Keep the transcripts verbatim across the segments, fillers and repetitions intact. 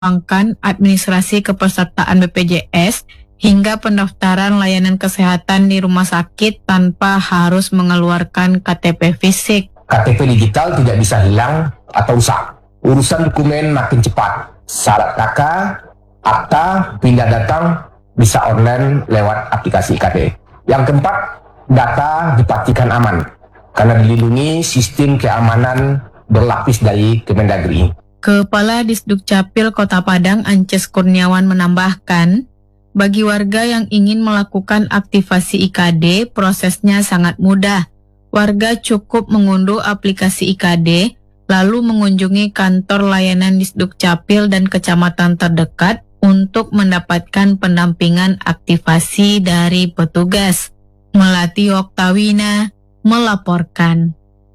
mengembangkan administrasi kepesertaan B P J S hingga pendaftaran layanan kesehatan di rumah sakit tanpa harus mengeluarkan K T P fisik. K T P digital tidak bisa hilang atau rusak. Urusan dokumen makin cepat. Syarat K K, akta, pindah datang bisa online lewat aplikasi I K T. Yang keempat, data dipastikan aman karena dilindungi sistem keamanan berlapis dari Kemendagri. Kepala Disdukcapil Kota Padang Ances Kurniawan menambahkan, bagi warga yang ingin melakukan aktivasi I K D, prosesnya sangat mudah. Warga cukup mengunduh aplikasi I K D, lalu mengunjungi kantor layanan Disdukcapil dan kecamatan terdekat untuk mendapatkan pendampingan aktivasi dari petugas. Melati Oktawina melaporkan.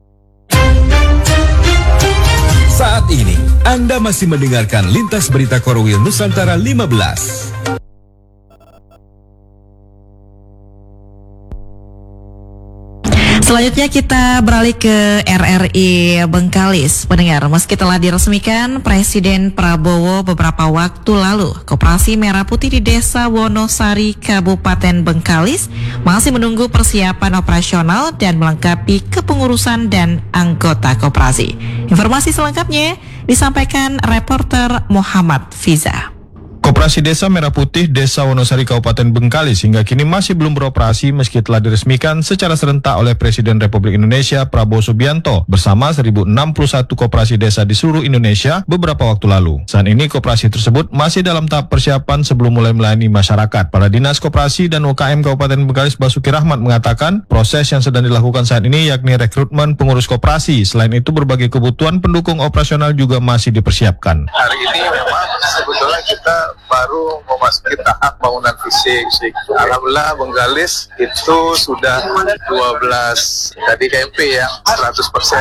Saat ini, Anda masih mendengarkan Lintas Berita Korwil Nusantara lima belas. Selanjutnya kita beralih ke R R I Bengkalis. Pendengar, meski telah diresmikan Presiden Prabowo beberapa waktu lalu, Koperasi Merah Putih di Desa Wonosari, Kabupaten Bengkalis masih menunggu persiapan operasional dan melengkapi kepengurusan dan anggota koperasi. Informasi selengkapnya disampaikan reporter Muhammad Fiza. Koperasi Desa Merah Putih Desa Wonosari Kabupaten Bengkalis hingga kini masih belum beroperasi meski telah diresmikan secara serentak oleh Presiden Republik Indonesia Prabowo Subianto bersama seribu enam puluh satu koperasi desa di seluruh Indonesia beberapa waktu lalu. Saat ini koperasi tersebut masih dalam tahap persiapan sebelum mulai melayani masyarakat. Kepala Dinas Koperasi dan U K M Kabupaten Bengkalis Basuki Rahmat mengatakan proses yang sedang dilakukan saat ini yakni rekrutmen pengurus koperasi. Selain itu berbagai kebutuhan pendukung operasional juga masih dipersiapkan. Hari ini memang sebetulnya kita baru memasuki tahap bangunan fisik. Alhamdulillah Bengkalis itu sudah dua belas K D K M P yang seratus persen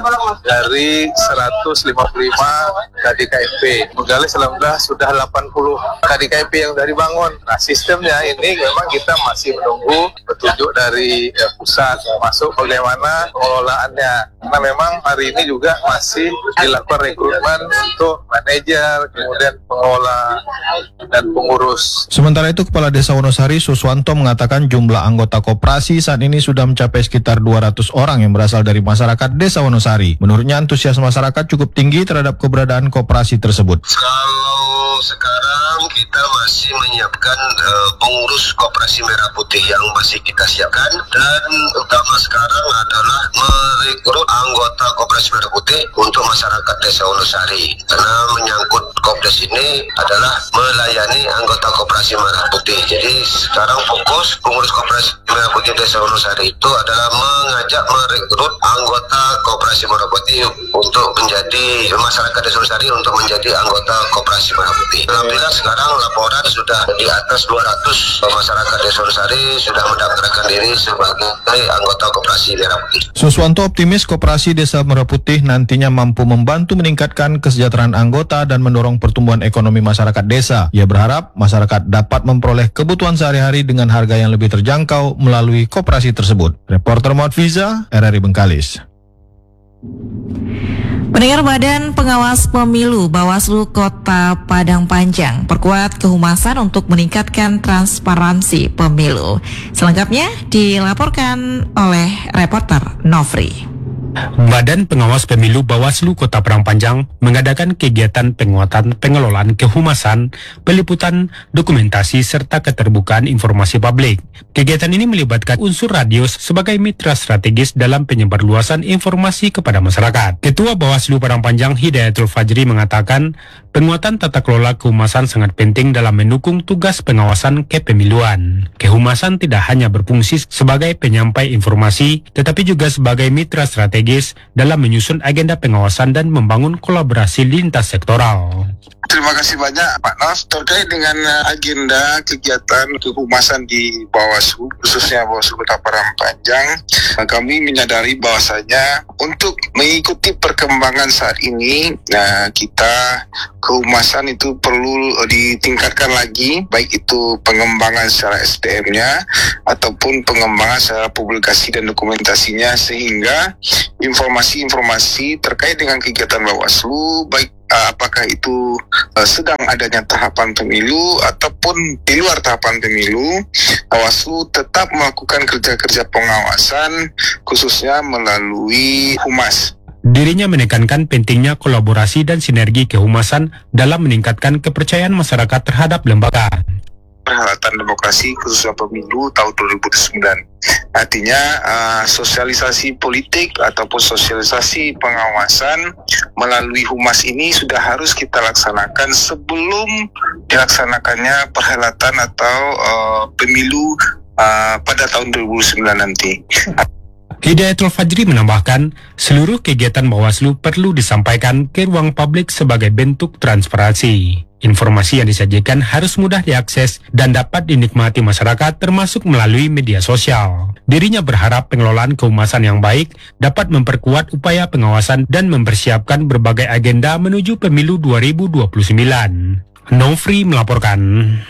dari seratus lima puluh lima K D K M P. Bengkalis alhamdulillah sudah delapan puluh K D K M P yang sudah dibangun. Nah, sistemnya ini memang kita masih menunggu petunjuk dari ya, pusat masuk bagaimana pengelolaannya. Karena memang hari ini juga masih dilakukan rekrutmen untuk manajer, kemudian pengelola dan pengurus. Sementara itu Kepala Desa Wonosari Suswanto mengatakan jumlah anggota koperasi saat ini sudah mencapai sekitar dua ratus orang yang berasal dari masyarakat Desa Wonosari. Menurutnya antusias masyarakat cukup tinggi terhadap keberadaan koperasi tersebut. Kalau sekarang kita masih menyiapkan uh, pengurus Koperasi Merah Putih yang masih kita siapkan, dan utama sekarang adalah merekrut anggota Koperasi Merah Putih untuk masyarakat Desa Wonosari, karena menyangkut Kopdes ini adalah melayani anggota Koperasi Merah Putih. Jadi sekarang fokus pengurus Koperasi Merah Putih Desa Wonosari itu adalah mengajak merekrut anggota Koperasi Merah Putih untuk menjadi masyarakat Desa Wonosari untuk menjadi anggota Koperasi Merah Putih. Alhamdulillah sekarang laporan sudah di atas dua ratus masyarakat Desa Wonosari sudah mendaftarkan diri sebagai anggota Koperasi Merah Putih. Suswanto optimis Koperasi Desa Merah Putih nantinya mampu membantu meningkatkan kesejahteraan anggota dan mendorong pertumbuhan ekonomi masyarakat desa. Ia berharap masyarakat dapat memperoleh kebutuhan sehari-hari dengan harga yang lebih terjangkau melalui koperasi tersebut. Reporter Muhammad Fiza, R R I Bengkalis. Pendengar, Badan Pengawas Pemilu Bawaslu Kota Padang Panjang perkuat kehumasan untuk meningkatkan transparansi pemilu. Selengkapnya dilaporkan oleh reporter Nofri. Badan Pengawas Pemilu Bawaslu Kota Padang Panjang mengadakan kegiatan penguatan pengelolaan kehumasan, peliputan, dokumentasi, serta keterbukaan informasi publik. Kegiatan ini melibatkan unsur radio sebagai mitra strategis dalam penyebarluasan informasi kepada masyarakat. Ketua Bawaslu Padang Panjang Hidayatul Fajri mengatakan, penguatan tata kelola kehumasan sangat penting dalam mendukung tugas pengawasan kepemiluan. Kehumasan tidak hanya berfungsi sebagai penyampai informasi, tetapi juga sebagai mitra strategis dalam menyusun agenda pengawasan dan membangun kolaborasi lintas sektoral. Terima kasih banyak Pak Naf terkait dengan agenda kegiatan kehumasan di Bawaslu, khususnya Bawaslu Kota Padang Panjang. Kami menyadari bahwasanya untuk mengikuti perkembangan saat ini, nah, kita kehumasan itu perlu ditingkatkan lagi, baik itu pengembangan secara S D M-nya ataupun pengembangan secara publikasi dan dokumentasinya, sehingga informasi-informasi terkait dengan kegiatan Bawaslu, baik uh, apakah itu uh, sedang adanya tahapan pemilu ataupun di luar tahapan pemilu, Bawaslu tetap melakukan kerja-kerja pengawasan khususnya melalui Humas. Dirinya menekankan pentingnya kolaborasi dan sinergi kehumasan dalam meningkatkan kepercayaan masyarakat terhadap lembaga. Perhelatan demokrasi khususnya pemilu tahun dua ribu sembilan. Artinya uh, sosialisasi politik ataupun sosialisasi pengawasan melalui Humas ini sudah harus kita laksanakan sebelum dilaksanakannya perhelatan atau uh, pemilu uh, pada tahun dua ribu sembilan nanti. Hidayatul Fajri menambahkan, seluruh kegiatan Bawaslu perlu disampaikan ke ruang publik sebagai bentuk transparansi. Informasi yang disajikan harus mudah diakses dan dapat dinikmati masyarakat termasuk melalui media sosial. Dirinya berharap pengelolaan kehumasan yang baik dapat memperkuat upaya pengawasan dan mempersiapkan berbagai agenda menuju pemilu dua ribu dua puluh sembilan. Nofri melaporkan.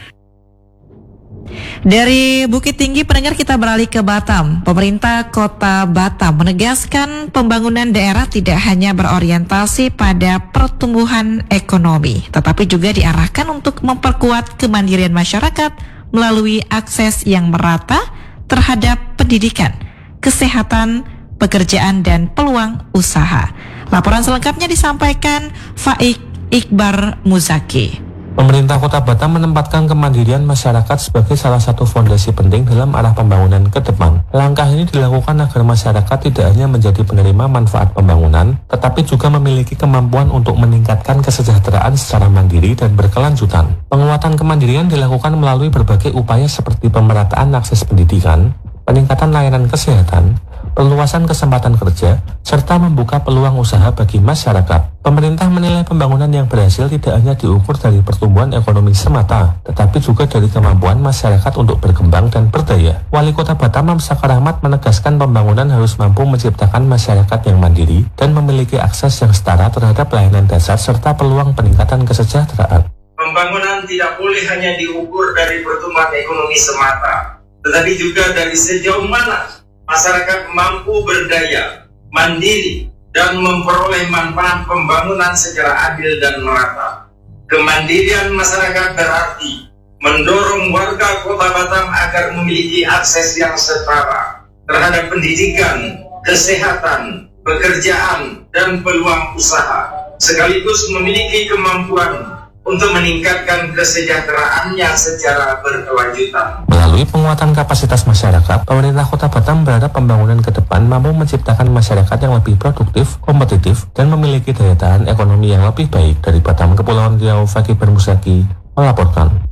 Dari Bukit Tinggi, pendengar, kita beralih ke Batam. Pemerintah Kota Batam menegaskan pembangunan daerah tidak hanya berorientasi pada pertumbuhan ekonomi, tetapi juga diarahkan untuk memperkuat kemandirian masyarakat melalui akses yang merata terhadap pendidikan, kesehatan, pekerjaan, dan peluang usaha. Laporan selengkapnya disampaikan Faik Iqbar Muzaki. Pemerintah Kota Batam menempatkan kemandirian masyarakat sebagai salah satu fondasi penting dalam arah pembangunan ke depan. Langkah ini dilakukan agar masyarakat tidak hanya menjadi penerima manfaat pembangunan, tetapi juga memiliki kemampuan untuk meningkatkan kesejahteraan secara mandiri dan berkelanjutan. Penguatan kemandirian dilakukan melalui berbagai upaya seperti pemerataan akses pendidikan, peningkatan layanan kesehatan, perluasan kesempatan kerja, serta membuka peluang usaha bagi masyarakat. Pemerintah menilai pembangunan yang berhasil tidak hanya diukur dari pertumbuhan ekonomi semata, tetapi juga dari kemampuan masyarakat untuk berkembang dan berdaya. Wali Kota Batam Mamsakar Ahmad menegaskan pembangunan harus mampu menciptakan masyarakat yang mandiri dan memiliki akses yang setara terhadap layanan dasar serta peluang peningkatan kesejahteraan. Pembangunan tidak boleh hanya diukur dari pertumbuhan ekonomi semata, tetapi juga dari sejauh mana masyarakat mampu berdaya, mandiri, dan memperoleh manfaat pembangunan secara adil dan merata. Kemandirian masyarakat berarti mendorong warga Kota Batam agar memiliki akses yang setara terhadap pendidikan, kesehatan, pekerjaan, dan peluang usaha, sekaligus memiliki kemampuan untuk meningkatkan kesejahteraannya secara berkelanjutan. Melalui penguatan kapasitas masyarakat, pemerintah Kota Batam berharap pembangunan ke depan mampu menciptakan masyarakat yang lebih produktif, kompetitif, dan memiliki daya tahan ekonomi yang lebih baik. Dari Batam, Kepulauan Riau, Fakih Bermusaki melaporkan.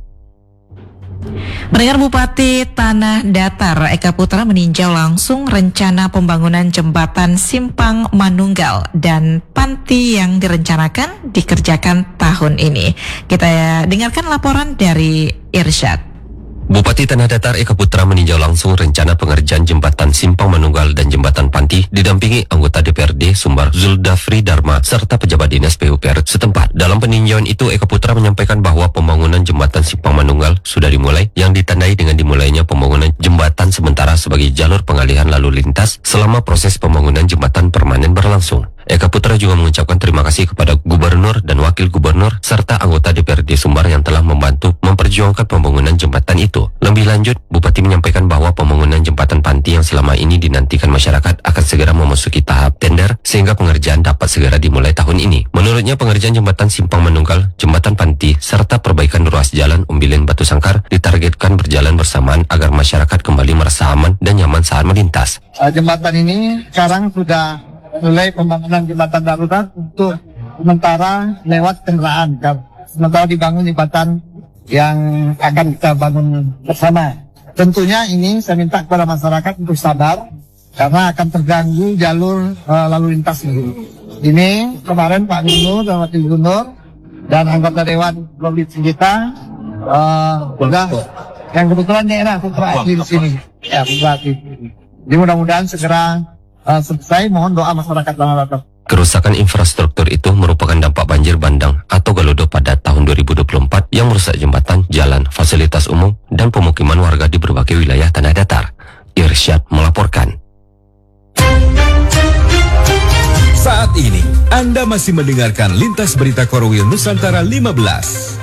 Mendengar Bupati Tanah Datar Eka Putra meninjau langsung rencana pembangunan jembatan Simpang Manunggal dan panti yang direncanakan dikerjakan tahun ini. Kita dengarkan laporan dari Irsyad. Bupati Tanah Datar Eka Putra meninjau langsung rencana pengerjaan jembatan Simpang Manunggal dan jembatan Panti didampingi anggota D P R D Sumbar Zuldafri Dharma serta pejabat dinas P U P R setempat. Dalam peninjauan itu, Eka Putra menyampaikan bahwa pembangunan jembatan Simpang Manunggal sudah dimulai, yang ditandai dengan dimulainya pembangunan jembatan sementara sebagai jalur pengalihan lalu lintas selama proses pembangunan jembatan permanen berlangsung. Eka Putra juga mengucapkan terima kasih kepada Gubernur dan Wakil Gubernur serta anggota D P R D Sumbar yang telah membantu memperjuangkan pembangunan jembatan itu. Lebih lanjut, Bupati menyampaikan bahwa pembangunan jembatan Panti yang selama ini dinantikan masyarakat akan segera memasuki tahap tender sehingga pengerjaan dapat segera dimulai tahun ini. Menurutnya, pengerjaan jembatan Simpang Manunggal, jembatan Panti, serta perbaikan ruas jalan Umbilen Batu Sangkar ditargetkan berjalan bersamaan agar masyarakat kembali merasa aman dan nyaman saat melintas. Uh, jembatan ini sekarang sudah mulai pembangunan jembatan darurat untuk sementara lewat kendaraan. Sementara dibangun jembatan yang akan kita bangun bersama. Tentunya ini saya minta kepada masyarakat untuk sabar karena akan terganggu jalur uh, lalu lintas ini. Ini kemarin Pak Gubernur dan Wakil Gubernur dan anggota Dewan Provinsi kita uh, sudah yang kebetulan daerah Putra di sini. Ya, Putra. Jadi mudah-mudahan segera uh, selesai. Mohon doa masyarakat Tanah Datar. Kerusakan infrastruktur itu merupakan dampak banjir bandang atau galodo pada tahun dua ribu dua puluh empat yang merusak jembatan, jalan, fasilitas umum, dan pemukiman warga di berbagai wilayah Tanah Datar. Irsyad melaporkan. Saat ini, Anda masih mendengarkan Lintas Berita Korwil Nusantara lima belas.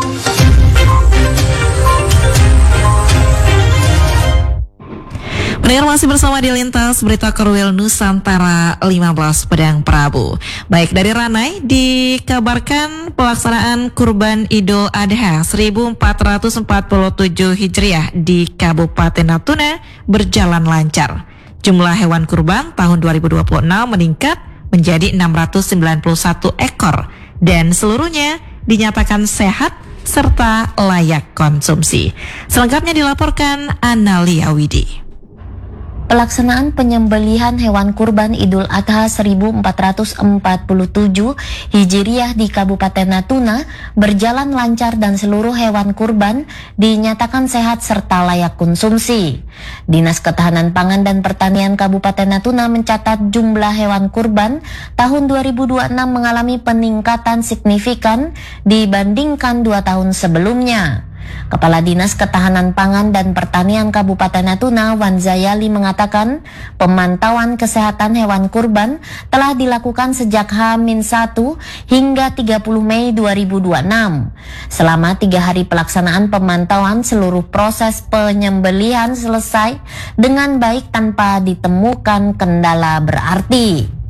Pendengar masih bersama di Lintas Berita Korwil Nusantara lima belas Padang Prabu. Baik, dari Ranai dikabarkan pelaksanaan Kurban Idul Adha seribu empat ratus empat puluh tujuh Hijriah di Kabupaten Natuna berjalan lancar. Jumlah hewan kurban tahun dua ribu dua puluh enam meningkat menjadi enam ratus sembilan puluh satu ekor dan seluruhnya dinyatakan sehat serta layak konsumsi. Selengkapnya dilaporkan Analia Widi. Pelaksanaan penyembelihan hewan kurban Idul Adha seribu empat ratus empat puluh tujuh Hijriah di Kabupaten Natuna berjalan lancar dan seluruh hewan kurban dinyatakan sehat serta layak konsumsi. Dinas Ketahanan Pangan dan Pertanian Kabupaten Natuna mencatat jumlah hewan kurban tahun dua ribu dua puluh enam mengalami peningkatan signifikan dibandingkan dua tahun sebelumnya. Kepala Dinas Ketahanan Pangan dan Pertanian Kabupaten Natuna, Wanzayali, mengatakan pemantauan kesehatan hewan kurban telah dilakukan sejak H satu hingga tiga puluh Mei dua ribu dua puluh enam. Selama tiga hari pelaksanaan pemantauan, seluruh proses penyembelihan selesai dengan baik tanpa ditemukan kendala berarti.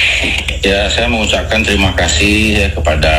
Ya, saya mengucapkan terima kasih ya kepada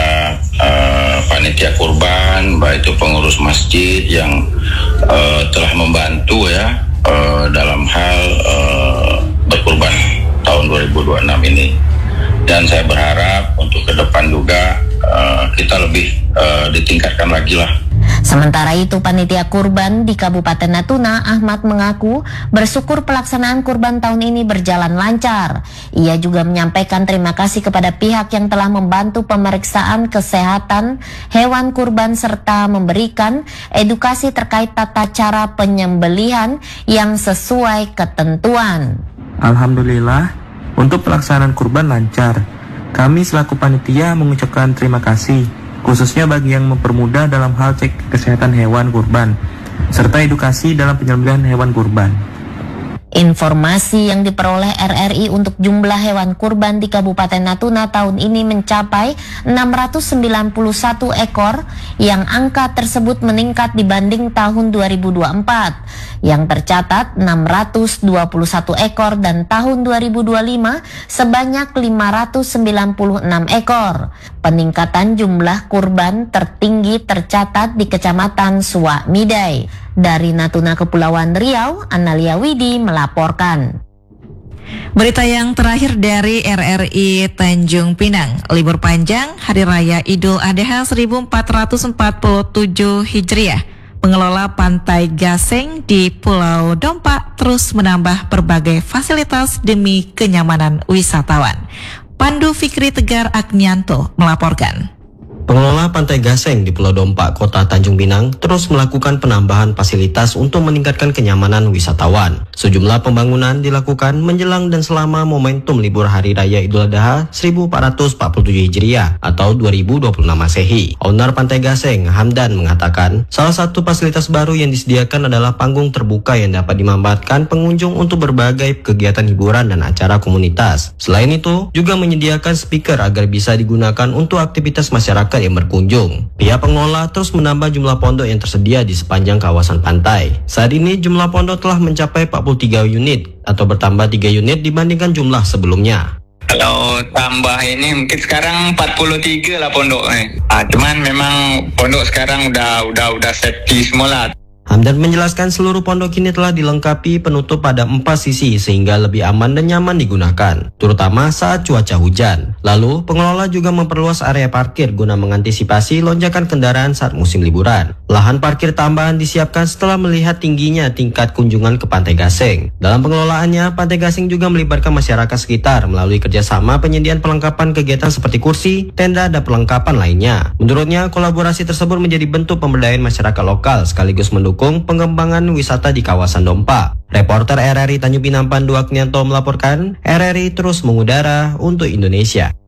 uh, panitia kurban, baik itu pengurus masjid yang uh, telah membantu ya uh, dalam hal uh, berkurban tahun dua ribu dua puluh enam ini. Dan saya berharap untuk ke depan juga uh, kita lebih uh, ditingkatkan lagi lah. Sementara itu, panitia kurban di Kabupaten Natuna, Ahmad, mengaku bersyukur pelaksanaan kurban tahun ini berjalan lancar. Ia juga menyampaikan terima kasih kepada pihak yang telah membantu pemeriksaan kesehatan hewan kurban serta memberikan edukasi terkait tata cara penyembelihan yang sesuai ketentuan. Alhamdulillah, untuk pelaksanaan kurban lancar. Kami selaku panitia mengucapkan terima kasih, khususnya bagi yang mempermudah dalam hal cek kesehatan hewan kurban, serta edukasi dalam penyembelihan hewan kurban. Informasi yang diperoleh R R I untuk jumlah hewan kurban di Kabupaten Natuna tahun ini mencapai enam ratus sembilan puluh satu ekor, yang angka tersebut meningkat dibanding tahun dua ribu dua puluh empat yang tercatat enam ratus dua puluh satu ekor dan tahun dua ribu dua puluh lima sebanyak lima ratus sembilan puluh enam ekor. Peningkatan jumlah kurban tertinggi tercatat di Kecamatan Suak Midai. Dari Natuna, Kepulauan Riau, Analia Widi melaporkan. Berita yang terakhir dari R R I Tanjung Pinang, libur panjang Hari Raya Idul Adha seribu empat ratus empat puluh tujuh Hijriah. Pengelola Pantai Gasing di Pulau Dompa terus menambah berbagai fasilitas demi kenyamanan wisatawan. Pandu Fikri Tegar Agnianto melaporkan. Pengelola Pantai Gasing di Pulau Dompa, Kota Tanjung Pinang terus melakukan penambahan fasilitas untuk meningkatkan kenyamanan wisatawan. Sejumlah pembangunan dilakukan menjelang dan selama momentum libur Hari Raya Idul Adha seribu empat ratus empat puluh tujuh Hijriah atau dua ribu dua puluh enam Masehi. Owner Pantai Gasing, Hamdan, mengatakan salah satu fasilitas baru yang disediakan adalah panggung terbuka yang dapat dimanfaatkan pengunjung untuk berbagai kegiatan hiburan dan acara komunitas. Selain itu, juga menyediakan speaker agar bisa digunakan untuk aktivitas masyarakat yang berkunjung. Pihak pengelola terus menambah jumlah pondok yang tersedia di sepanjang kawasan pantai. Saat ini jumlah pondok telah mencapai empat puluh tiga unit atau bertambah tiga unit dibandingkan jumlah sebelumnya. Kalau tambah ini mungkin sekarang empat puluh tiga lah pondoknya. Ah, cuman memang pondok sekarang udah udah udah safety semua lah. Hamdan menjelaskan seluruh pondok ini telah dilengkapi penutup pada empat sisi sehingga lebih aman dan nyaman digunakan, terutama saat cuaca hujan. Lalu, pengelola juga memperluas area parkir guna mengantisipasi lonjakan kendaraan saat musim liburan. Lahan parkir tambahan disiapkan setelah melihat tingginya tingkat kunjungan ke Pantai Gasing. Dalam pengelolaannya, Pantai Gasing juga melibatkan masyarakat sekitar melalui kerjasama penyediaan perlengkapan kegiatan seperti kursi, tenda, dan perlengkapan lainnya. Menurutnya, kolaborasi tersebut menjadi bentuk pemberdayaan masyarakat lokal sekaligus mendukung pengembangan wisata di kawasan Dompa. Reporter R R I Tanjung Pinang Pandu Agnianto melaporkan, R R I terus mengudara untuk Indonesia.